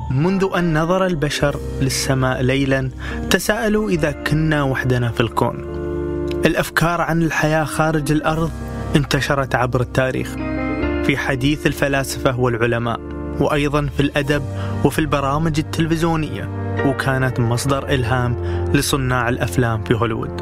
منذ أن نظر البشر للسماء ليلا تساءلوا إذا كنا وحدنا في الكون. الأفكار عن الحياة خارج الأرض انتشرت عبر التاريخ في حديث الفلاسفة والعلماء، وأيضا في الأدب وفي البرامج التلفزيونية، وكانت مصدر إلهام لصناع الأفلام في هوليوود.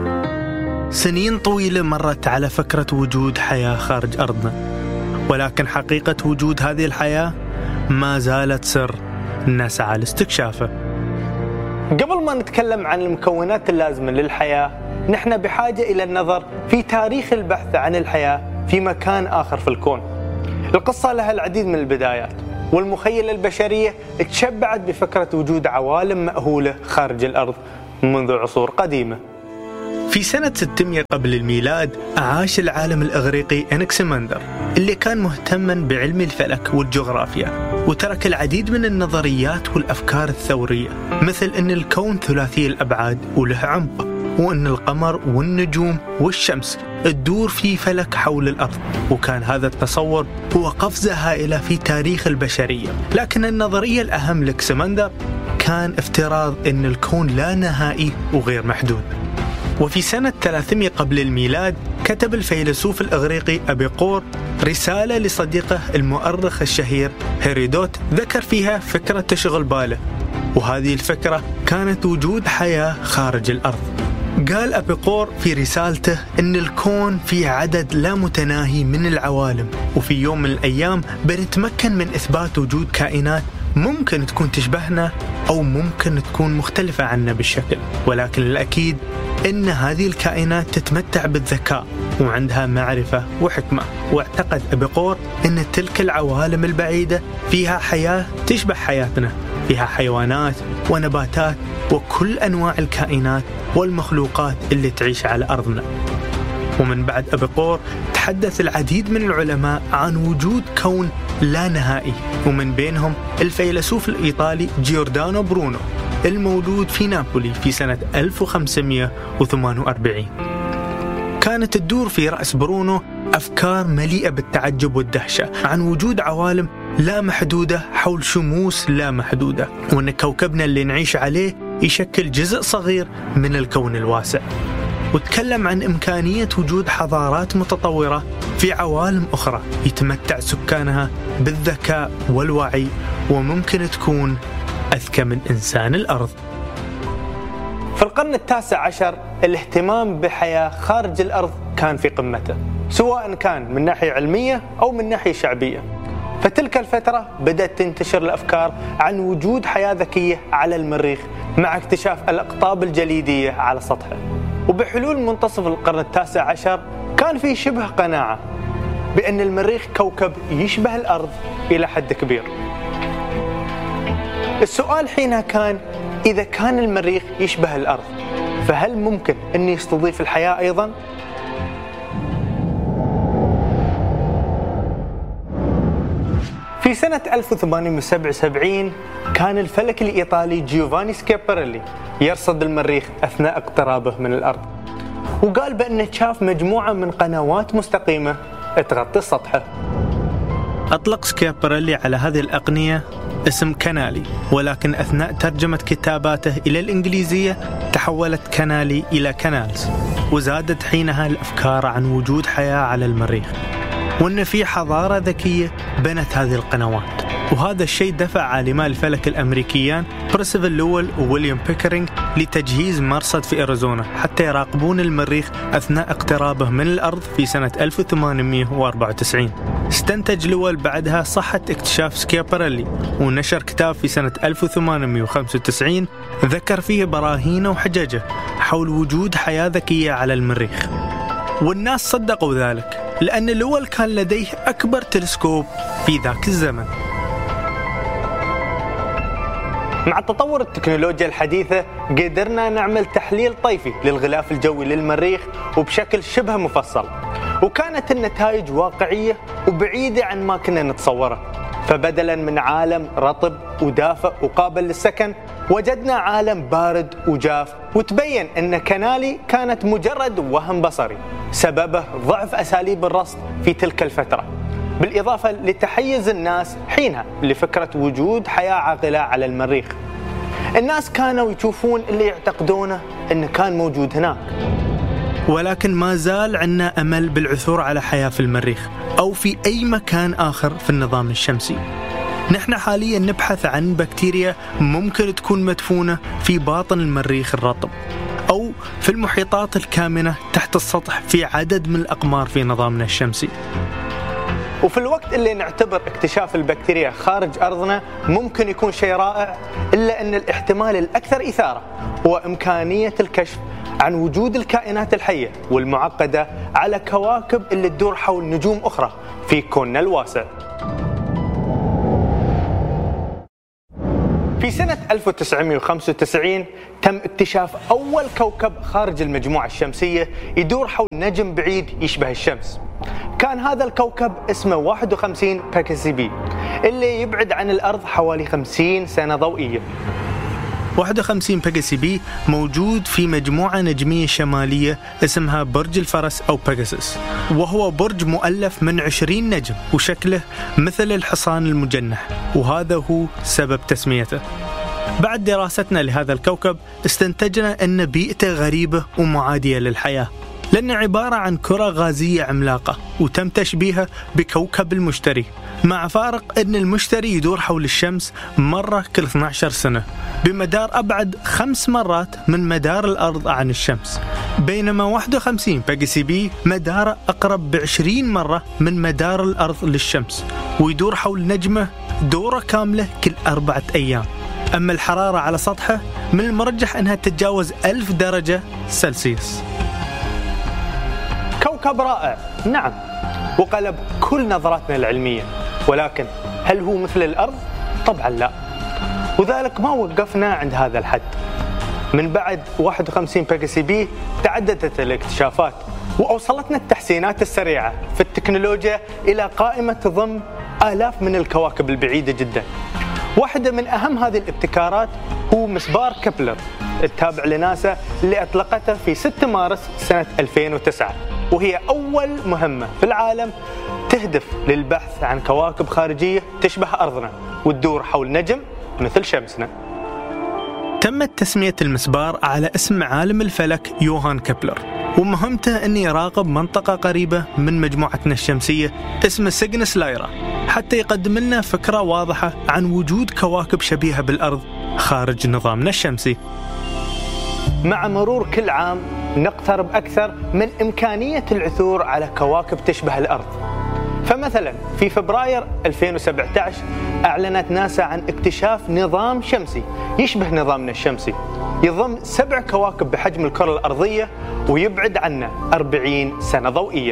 سنين طويلة مرت على فكرة وجود حياة خارج أرضنا، ولكن حقيقة وجود هذه الحياة ما زالت سر نسعى لاستكشافه. قبل ما نتكلم عن المكونات اللازمة للحياة، نحن بحاجة إلى النظر في تاريخ البحث عن الحياة في مكان آخر في الكون. القصة لها العديد من البدايات، والمخيلة البشرية تشبعت بفكرة وجود عوالم مأهولة خارج الأرض منذ عصور قديمة. في سنة 600 قبل الميلاد عاش العالم الإغريقي أنكسمندر، اللي كان مهتما بعلم الفلك والجغرافيا، وترك العديد من النظريات والأفكار الثورية، مثل أن الكون ثلاثي الأبعاد وله عمق، وأن القمر والنجوم والشمس تدور في فلك حول الأرض. وكان هذا التصور هو قفزة هائلة في تاريخ البشرية. لكن النظرية الأهم لأكسمندر كان افتراض أن الكون لا نهائي وغير محدود. وفي سنة 300 قبل الميلاد كتب الفيلسوف الإغريقي أبيقور رسالة لصديقه المؤرخ الشهير هيرودوت، ذكر فيها فكرة تشغل باله، وهذه الفكرة كانت وجود حياة خارج الأرض. قال أبيقور في رسالته أن الكون فيه عدد لا متناهي من العوالم، وفي يوم من الأيام بنتمكن من إثبات وجود كائنات ممكن تكون تشبهنا أو ممكن تكون مختلفة عنا بالشكل، ولكن الأكيد أن هذه الكائنات تتمتع بالذكاء وعندها معرفة وحكمة. واعتقد أبيقور أن تلك العوالم البعيدة فيها حياة تشبه حياتنا، فيها حيوانات ونباتات وكل أنواع الكائنات والمخلوقات اللي تعيش على أرضنا. ومن بعد أبيقور تحدث العديد من العلماء عن وجود كون لا نهائي، ومن بينهم الفيلسوف الإيطالي جيوردانو برونو، المولود في نابولي في سنة 1548. كانت تدور في رأس برونو أفكار مليئة بالتعجب والدهشة عن وجود عوالم لا محدودة حول شموس لا محدودة، وأن كوكبنا اللي نعيش عليه يشكل جزء صغير من الكون الواسع. وتكلم عن إمكانية وجود حضارات متطورة في عوالم أخرى يتمتع سكانها بالذكاء والوعي، وممكن تكون أذكى من إنسان الأرض. في القرن التاسع عشر الاهتمام بحياة خارج الأرض كان في قمته، سواء كان من ناحية علمية أو من ناحية شعبية. فتلك الفترة بدأت تنتشر الأفكار عن وجود حياة ذكية على المريخ مع اكتشاف الأقطاب الجليدية على سطحه. وبحلول منتصف القرن التاسع عشر كان في شبه قناعة بأن المريخ كوكب يشبه الأرض إلى حد كبير. السؤال حينها كان إذا كان المريخ يشبه الأرض، فهل ممكن أن يستضيف الحياة أيضا؟ في سنة 1877 كان الفلك الإيطالي جيوفاني سكياباريلي يرصد المريخ أثناء اقترابه من الأرض، وقال بأنه شاف مجموعة من قنوات مستقيمة تغطي سطحه. أطلق سكياباريلي على هذه الأقنية اسم كانالي، ولكن أثناء ترجمة كتاباته إلى الإنجليزية تحولت كانالي إلى كانالز، وزادت حينها الأفكار عن وجود حياة على المريخ، وأن في حضارة ذكية بنت هذه القنوات. وهذا الشيء دفع عالما الفلك الأمريكيان بريسيفل لويل وويليام بيكرينج لتجهيز مرصد في أريزونا حتى يراقبون المريخ أثناء اقترابه من الأرض في سنة 1894. استنتج لويل بعدها صحة اكتشاف سكياباريلي، ونشر كتاب في سنة 1895 ذكر فيه براهينه وحججه حول وجود حياة ذكية على المريخ. والناس صدقوا ذلك لأن لويل كان لديه أكبر تلسكوب في ذاك الزمن. مع تطور التكنولوجيا الحديثة قدرنا نعمل تحليل طيفي للغلاف الجوي للمريخ وبشكل شبه مفصل، وكانت النتائج واقعية وبعيدة عن ما كنا نتصوره. فبدلا من عالم رطب ودافئ وقابل للسكن، وجدنا عالم بارد وجاف، وتبين أن كانالي كانت مجرد وهم بصري سببه ضعف أساليب الرصد في تلك الفترة. بالإضافة لتحيز الناس حينها لفكرة وجود حياة عاقلة على المريخ. الناس كانوا يشوفون اللي يعتقدونه أنه كان موجود هناك، ولكن ما زال عندنا أمل بالعثور على حياة في المريخ أو في أي مكان آخر في النظام الشمسي. نحن حاليا نبحث عن بكتيريا ممكن تكون مدفونة في باطن المريخ الرطب أو في المحيطات الكامنة تحت السطح في عدد من الأقمار في نظامنا الشمسي. وفي الوقت اللي نعتبر اكتشاف البكتيريا خارج أرضنا ممكن يكون شيء رائع، إلا أن الاحتمال الأكثر إثارة هو إمكانية الكشف عن وجود الكائنات الحية والمعقدة على كواكب اللي تدور حول نجوم أخرى في كوننا الواسع. في سنة 1995 تم اكتشاف أول كوكب خارج المجموعة الشمسية يدور حول نجم بعيد يشبه الشمس. كان هذا الكوكب اسمه 51 بيكاسي بي، اللي يبعد عن الأرض حوالي 50 سنة ضوئية. 51 بيكاسي بي موجود في مجموعة نجمية شمالية اسمها برج الفرس أو بيجاسوس، وهو برج مؤلف من 20 نجم وشكله مثل الحصان المجنح، وهذا هو سبب تسميته. بعد دراستنا لهذا الكوكب استنتجنا أن بيئته غريبة ومعادية للحياة، لأنه عبارة عن كرة غازية عملاقة وتم تشبيهها بكوكب المشتري، مع فارق أن المشتري يدور حول الشمس مرة كل 12 سنة بمدار أبعد 5 مرات من مدار الأرض عن الشمس، بينما 51 بيكاسي بي مداره أقرب ب20 مرة من مدار الأرض للشمس، ويدور حول نجمه دورة كاملة كل 4 أيام. أما الحرارة على سطحه من المرجح أنها تتجاوز 1000 درجة سلسيوس. كوكب رائع نعم، وقلب كل نظراتنا العلمية، ولكن هل هو مثل الأرض؟ طبعا لا، وذلك ما وقفنا عند هذا الحد. من بعد 51 بيكاسي بي تعددت الاكتشافات، وأوصلتنا التحسينات السريعة في التكنولوجيا إلى قائمة تضم آلاف من الكواكب البعيدة جدا. واحدة من أهم هذه الابتكارات هو مسبار كبلر التابع لناسا، اللي أطلقته في 6 مارس سنة 2009، وهي أول مهمة في العالم تهدف للبحث عن كواكب خارجية تشبه أرضنا وتدور حول نجم مثل شمسنا. تمت تسمية المسبار على اسم عالم الفلك يوهان كبلر، ومهمته أن يراقب منطقة قريبة من مجموعتنا الشمسية اسمها سيجنس لايرا، حتى يقدم لنا فكرة واضحة عن وجود كواكب شبيهة بالأرض خارج نظامنا الشمسي. مع مرور كل عام نقترب أكثر من إمكانية العثور على كواكب تشبه الأرض. فمثلا في فبراير 2017 أعلنت ناسا عن اكتشاف نظام شمسي يشبه نظامنا الشمسي، يضم 7 كواكب بحجم الكرة الأرضية ويبعد عنا 40 سنة ضوئية.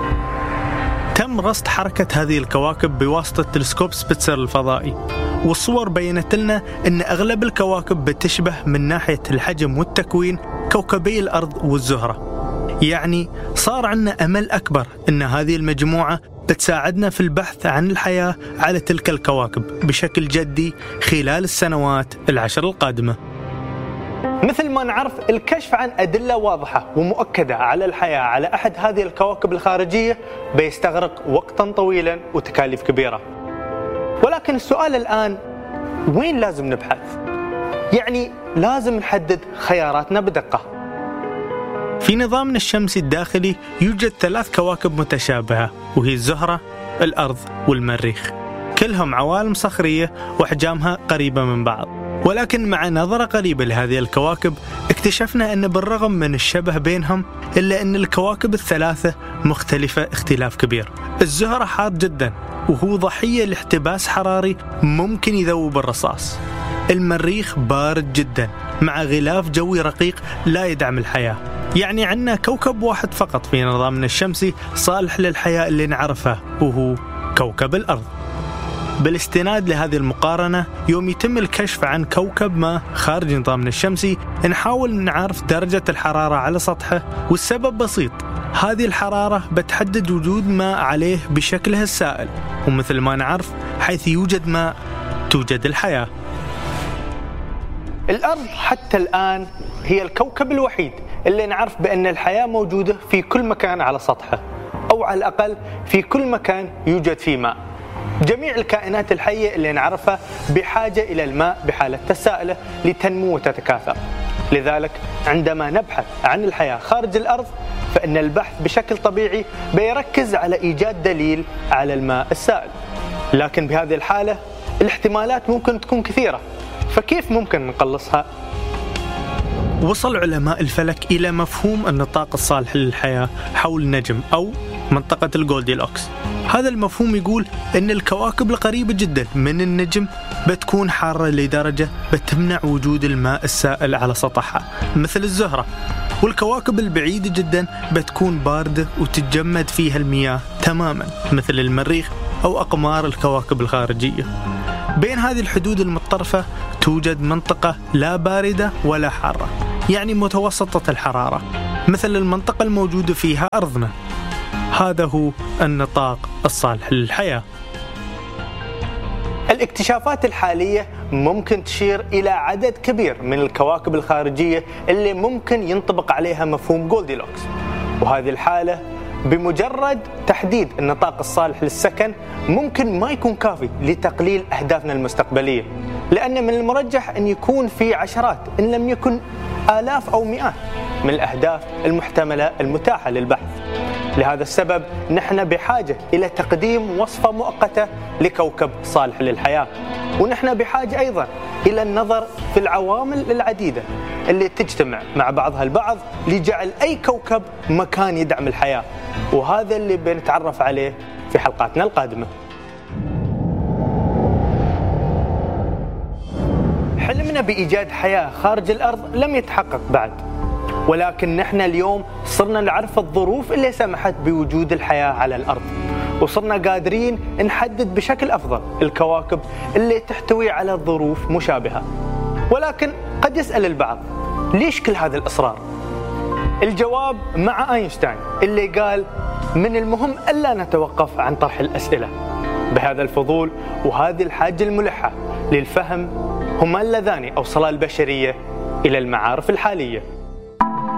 تم رصد حركة هذه الكواكب بواسطة تلسكوب سبيتزر الفضائي، والصور بينت لنا أن أغلب الكواكب بتشبه من ناحية الحجم والتكوين كوكبي الأرض والزهرة. يعني صار عندنا أمل أكبر أن هذه المجموعة بتساعدنا في البحث عن الحياة على تلك الكواكب بشكل جدي خلال السنوات 10 القادمة. مثل ما نعرف، الكشف عن أدلة واضحة ومؤكدة على الحياة على أحد هذه الكواكب الخارجية بيستغرق وقتا طويلا وتكاليف كبيرة. ولكن السؤال الآن، وين لازم نبحث؟ يعني لازم نحدد خياراتنا بدقة. في نظامنا الشمسي الداخلي يوجد 3 كواكب متشابهة، وهي الزهرة، الأرض والمريخ، كلهم عوالم صخرية وأحجامها قريبة من بعض. ولكن مع نظرة قريبة لهذه الكواكب اكتشفنا أن بالرغم من الشبه بينهم إلا أن الكواكب ال3 مختلفة اختلاف كبير. الزهرة حار جدا وهو ضحية لاحتباس حراري ممكن يذوب الرصاص. المريخ بارد جدا مع غلاف جوي رقيق لا يدعم الحياة. يعني عندنا كوكب واحد فقط في نظامنا الشمسي صالح للحياة اللي نعرفها، وهو كوكب الأرض. بالاستناد لهذه المقارنة، يوم يتم الكشف عن كوكب ما خارج نظامنا الشمسي نحاول نعرف درجة الحرارة على سطحه، والسبب بسيط، هذه الحرارة بتحدد وجود ماء عليه بشكله السائل، ومثل ما نعرف حيث يوجد ماء توجد الحياة. الأرض حتى الآن هي الكوكب الوحيد اللي نعرف بأن الحياة موجودة في كل مكان على سطحه، أو على الأقل في كل مكان يوجد فيه ماء. جميع الكائنات الحية اللي نعرفها بحاجة إلى الماء بحالة سائلة لتنمو وتتكاثر. لذلك عندما نبحث عن الحياة خارج الأرض فإن البحث بشكل طبيعي بيركز على إيجاد دليل على الماء السائل. لكن بهذه الحالة الاحتمالات ممكن تكون كثيرة، فكيف ممكن نقلصها؟ وصل علماء الفلك إلى مفهوم النطاق الصالح للحياة حول نجم أو منطقة الجولديلوكس. هذا المفهوم يقول أن الكواكب القريبة جدا من النجم بتكون حارة لدرجة بتمنع وجود الماء السائل على سطحها مثل الزهرة، والكواكب البعيدة جدا بتكون باردة وتتجمد فيها المياه تماما مثل المريخ أو أقمار الكواكب الخارجية. بين هذه الحدود المتطرفة توجد منطقة لا باردة ولا حارة، يعني متوسطة الحرارة مثل المنطقة الموجودة فيها أرضنا. هذا هو النطاق الصالح للحياة. الاكتشافات الحالية ممكن تشير إلى عدد كبير من الكواكب الخارجية اللي ممكن ينطبق عليها مفهوم جولديلوكس، وهذه الحالة بمجرد تحديد النطاق الصالح للسكن ممكن ما يكون كافي لتقليل أهدافنا المستقبلية، لأن من المرجح أن يكون في عشرات إن لم يكن آلاف أو مئات من الأهداف المحتملة المتاحة للبحث. لهذا السبب نحن بحاجة إلى تقديم وصفة مؤقتة لكوكب صالح للحياة، ونحن بحاجة أيضا إلى النظر في العوامل العديدة اللي تجتمع مع بعضها البعض لجعل أي كوكب مكان يدعم الحياة، وهذا اللي بنتعرف عليه في حلقاتنا القادمة. حلمنا بإيجاد حياة خارج الأرض لم يتحقق بعد، ولكن نحن اليوم صرنا نعرف الظروف اللي سمحت بوجود الحياة على الأرض، وصرنا قادرين نحدد بشكل أفضل الكواكب اللي تحتوي على ظروف مشابهة. ولكن قد يسأل البعض ليش كل هذا الإصرار؟ الجواب مع أينشتاين اللي قال من المهم ألا نتوقف عن طرح الأسئلة. بهذا الفضول وهذه الحاجة الملحة للفهم هما اللذان أوصلا البشرية إلى المعارف الحالية.